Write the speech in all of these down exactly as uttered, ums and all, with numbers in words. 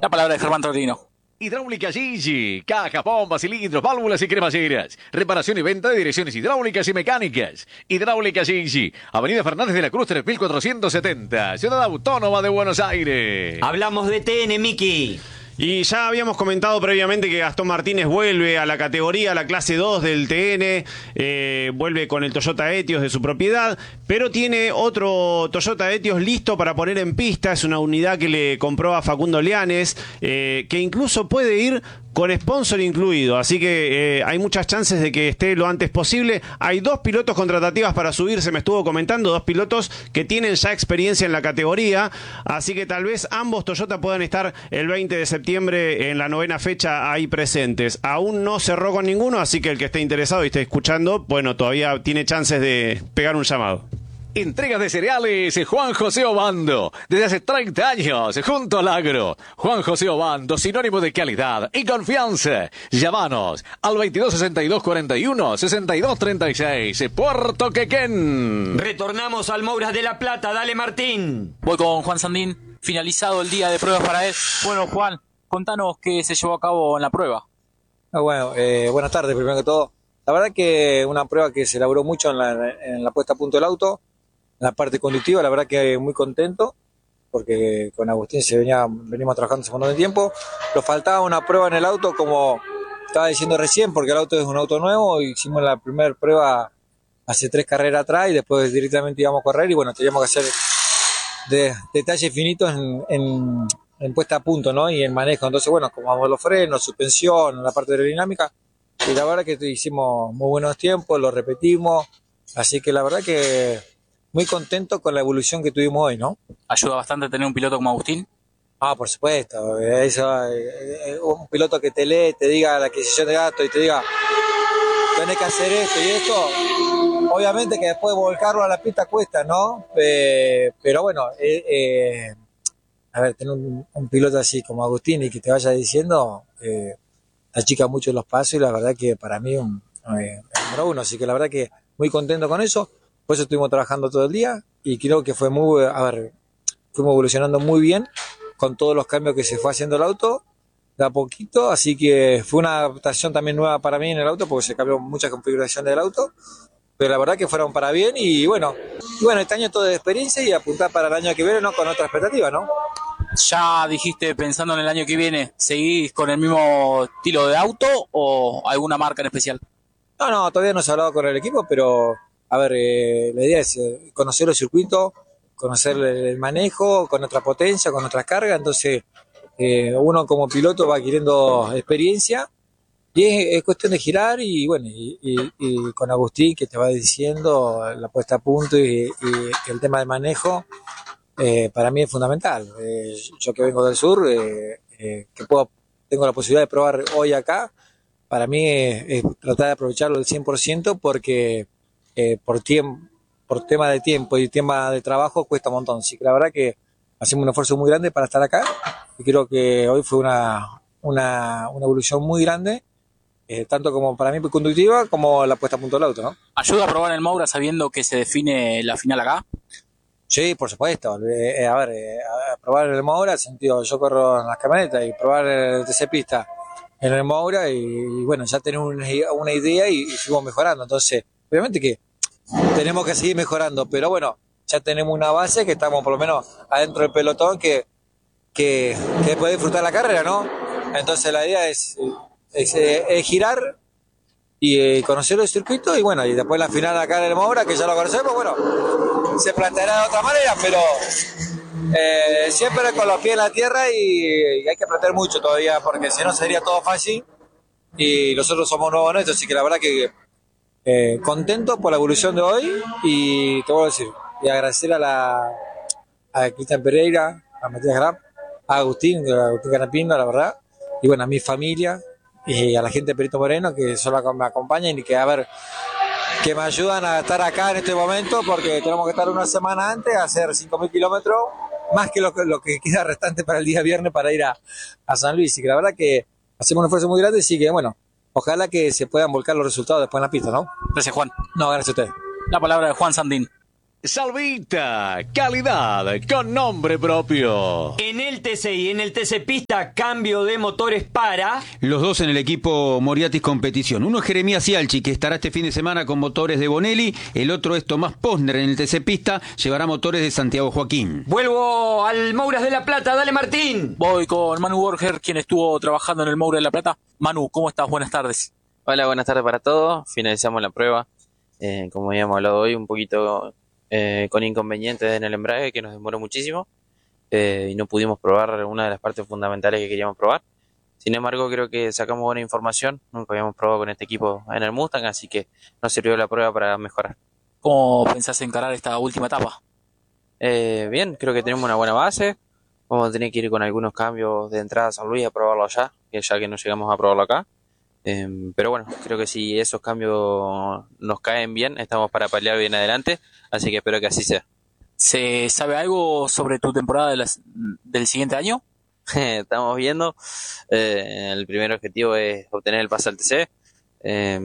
La palabra de Germán Torino. Hidráulica Gigi, cajas, bombas, cilindros, válvulas y cremalleras. Reparación y venta de direcciones hidráulicas y mecánicas. Hidráulica Gigi, Avenida Fernández de la Cruz tres mil cuatrocientos setenta, Ciudad Autónoma de Buenos Aires. Hablamos de T N, Miki. Y ya habíamos comentado previamente que Gastón Martínez vuelve a la categoría, a la clase dos del T N, eh, vuelve con el Toyota Etios de su propiedad, pero tiene otro Toyota Etios listo para poner en pista. Es una unidad que le compró a Facundo Lianes, eh, que incluso puede ir con sponsor incluido, así que eh, hay muchas chances de que esté lo antes posible. Hay dos pilotos con tratativas para subir, se me estuvo comentando, dos pilotos que tienen ya experiencia en la categoría, así que tal vez ambos Toyota puedan estar el veinte de septiembre en la novena fecha ahí presentes. Aún no cerró con ninguno, así que el que esté interesado y esté escuchando, bueno, todavía tiene chances de pegar un llamado. Entregas de cereales, Juan José Obando. Desde hace treinta años, junto al agro. Juan José Obando, sinónimo de calidad y confianza. Llámanos al veintidós sesenta y dos cuarenta y uno sesenta y dos treinta y seis. Puerto Quequén. Retornamos al Mouras de la Plata. Dale, Martín. Voy con Juan Sandín. Finalizado el día de pruebas para él. Bueno, Juan, contanos qué se llevó a cabo en la prueba. Ah, bueno, eh, buenas tardes, primero que todo. La verdad que una prueba que se elaboró mucho en la, en la puesta a punto del auto. La parte conductiva, la verdad que muy contento, porque con Agustín se venía, venimos trabajando hace un montón de tiempo. Nos faltaba una prueba en el auto, como estaba diciendo recién, porque el auto es un auto nuevo. Hicimos la primera prueba hace tres carreras atrás y después directamente íbamos a correr y bueno, teníamos que hacer de, detalles finitos en, en, en puesta a punto, ¿no? Y en manejo. Entonces, bueno, como los frenos, suspensión, la parte aerodinámica, y la verdad que hicimos muy buenos tiempos, lo repetimos, así que la verdad que muy contento con la evolución que tuvimos hoy, ¿no? ¿Ayuda bastante tener un piloto como Agustín? Ah, por supuesto. Eso, eh, un piloto que te lee, te diga la adquisición de datos y te diga, tenés que hacer esto y esto. Obviamente que después volcarlo a la pista cuesta, ¿no? Eh, pero bueno, eh, eh, a ver, tener un, un piloto así como Agustín y que te vaya diciendo, eh, achica mucho los pasos y la verdad que para mí un, eh, es número uno. Así que la verdad que muy contento con eso. Por eso estuvimos trabajando todo el día y creo que fue muy, a ver, fuimos evolucionando muy bien con todos los cambios que se fue haciendo el auto de a poquito, así que fue una adaptación también nueva para mí en el auto porque se cambió mucha configuración del auto, pero la verdad que fueron para bien y bueno, y bueno, este año todo de experiencia y apuntar para el año que viene, ¿no? Con otra expectativa, ¿no? Ya dijiste, pensando en el año que viene, ¿seguís con el mismo estilo de auto o alguna marca en especial? No, no, todavía no se ha hablado con el equipo, pero a ver, eh, la idea es eh, conocer los circuitos, conocer el manejo, con nuestra potencia, con nuestras cargas, entonces eh, uno como piloto va adquiriendo experiencia y es, es cuestión de girar y bueno, y, y, y con Agustín que te va diciendo la puesta a punto y, y el tema de manejo, eh, para mí es fundamental. Eh, yo que vengo del sur, eh, eh, que puedo, tengo la posibilidad de probar hoy acá, para mí es, es tratar de aprovecharlo al cien por ciento porque Eh, por tiempo, por tema de tiempo y tema de trabajo cuesta un montón. Así que la verdad que hacemos un esfuerzo muy grande para estar acá y creo que hoy fue una, una, una evolución muy grande, eh, tanto como para mí conductiva como la puesta a punto del auto, ¿no? ¿Ayuda a probar el Moura sabiendo que se define la final acá? Sí, por supuesto. Eh, eh, a ver, eh, a probar el Moura, sentido, yo corro en las camionetas y probar el T C pista en el Moura y, y bueno, ya tenemos una, una idea y, y seguimos mejorando. Entonces, obviamente que tenemos que seguir mejorando, pero bueno, ya tenemos una base que estamos por lo menos adentro del pelotón que, que, que puede disfrutar la carrera, ¿no? Entonces la idea es, es, es girar y eh, conocer el circuito y bueno, y después la final acá en el Moura, que ya lo conocemos, bueno, se planteará de otra manera, pero eh, siempre con los pies en la tierra y, y hay que aprender mucho todavía porque si no sería todo fácil y nosotros somos nuevos en esto, así que la verdad que Eh, contento por la evolución de hoy y te voy a decir, y agradecer a la a Cristian Pereira, a Matías Grab, a Agustín, a Agustín Canapino, la verdad, y bueno, a mi familia y a la gente de Perito Moreno que solo me acompañan y que a ver, que me ayudan a estar acá en este momento porque tenemos que estar una semana antes a hacer cinco mil kilómetros, más que lo, que lo que queda restante para el día viernes para ir a, a San Luis, y que la verdad que hacemos un esfuerzo muy grande, así que bueno, ojalá que se puedan volcar los resultados después en la pista, ¿no? Gracias, Juan. No, gracias a ustedes. La palabra de Juan Sandín. Salvita, calidad con nombre propio. En el T C I, en el T C Pista, cambio de motores para... Los dos en el equipo Moriatis Competición. Uno es Jeremías Cialchi, que estará este fin de semana con motores de Bonelli. El otro es Tomás Posner en el T C Pista. Llevará motores de Santiago Joaquín. Vuelvo al Mouras de la Plata. Dale, Martín. Voy con Manu Borger, quien estuvo trabajando en el Moura de la Plata. Manu, ¿cómo estás? Buenas tardes. Hola, buenas tardes para todos. Finalizamos la prueba. Eh, como habíamos hablado hoy, un poquito eh, con inconvenientes en el embrague que nos demoró muchísimo eh, y no pudimos probar una de las partes fundamentales que queríamos probar. Sin embargo, creo que sacamos buena información. Nunca habíamos probado con este equipo en el Mustang, así que nos sirvió la prueba para mejorar. ¿Cómo pensás encarar esta última etapa? Eh, bien, creo que tenemos una buena base. Vamos a tener que ir con algunos cambios de entrada a San Luis a probarlo allá, que ya que no llegamos a probarlo acá. Eh, pero bueno, creo que si esos cambios nos caen bien, estamos para pelear bien adelante, así que espero que así sea. ¿Se sabe algo sobre tu temporada de las, del siguiente año? Estamos viendo, eh, el primer objetivo es obtener el pase al T C. Eh,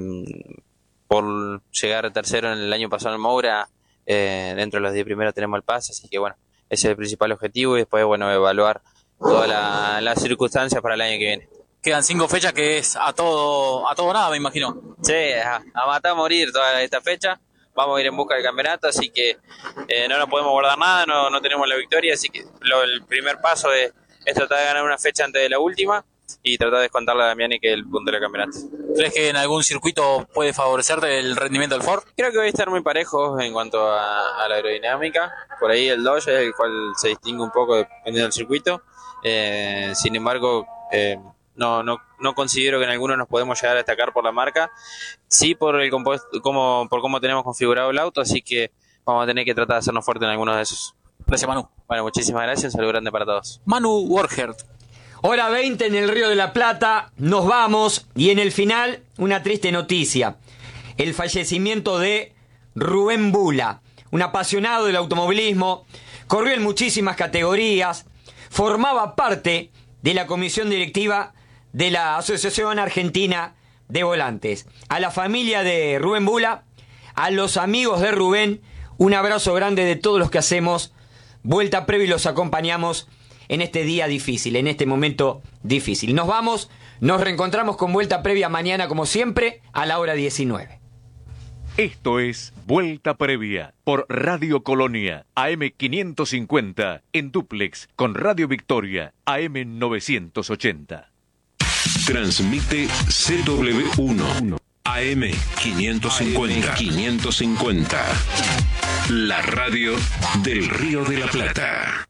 por llegar tercero en el año pasado en Moura, eh, dentro de los diez primeros tenemos el pase, así que bueno, ese es el principal objetivo y después bueno evaluar todas la, las circunstancias para el año que viene. Quedan cinco fechas que es a todo a todo nada, me imagino. Sí, a, a matar a morir toda esta fecha. Vamos a ir en busca del campeonato, así que eh, no nos podemos guardar nada, no, no tenemos la victoria, así que lo, el primer paso es, es tratar de ganar una fecha antes de la última y tratar de descontarle a Damiani que es el punto del campeonato. ¿Crees que en algún circuito puede favorecerte el rendimiento del Ford? Creo que voy a estar muy parejo en cuanto a, a la aerodinámica. Por ahí el Dodge es el cual se distingue un poco dependiendo del circuito. Eh, sin embargo, eh, no, no, no considero que en algunos nos podemos llegar a destacar por la marca. Sí por el compuesto, como, por cómo tenemos configurado el auto, así que vamos a tener que tratar de hacernos fuertes en algunos de esos. Gracias, Manu. Bueno, muchísimas gracias, un saludo grande para todos. Manu Borger. Hora veinte en el Río de la Plata, nos vamos y en el final una triste noticia. El fallecimiento de Rubén Bula, un apasionado del automovilismo, corrió en muchísimas categorías, formaba parte de la comisión directiva de la Asociación Argentina de Volantes. A la familia de Rubén Bula, a los amigos de Rubén, un abrazo grande de todos los que hacemos Vuelta Previa y los acompañamos en este día difícil, en este momento difícil. Nos vamos, nos reencontramos con Vuelta Previa mañana, como siempre, a la hora diecinueve. Esto es Vuelta Previa por Radio Colonia, A M quinientos cincuenta, en dúplex con Radio Victoria, A M novecientos ochenta. Transmite C W uno, A M quinientos cincuenta, quinientos cincuenta, la radio del Río de la Plata.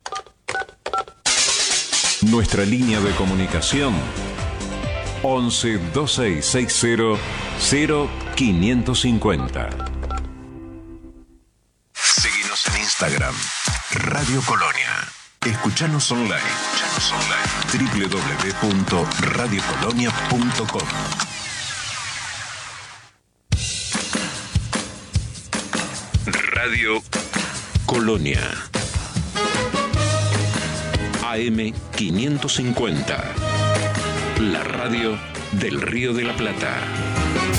Nuestra línea de comunicación once veintiséis sesenta cero quinientos cincuenta. Seguinos en Instagram, Radio Colonia. Escuchanos online. Escuchanos online. doble u doble u doble u punto radio colonia punto com. Radio Colonia. A M quinientos cincuenta. La radio del Río de la Plata.